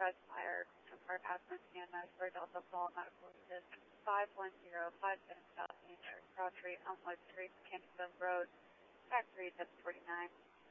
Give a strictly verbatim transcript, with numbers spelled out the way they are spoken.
Crest Fire, Car Pass Montana, for Delta Fall, Medical Assist, five one zero five seven South Main Cross Street, Elmwood Street, Canterville Road, Factory, that's forty-nine.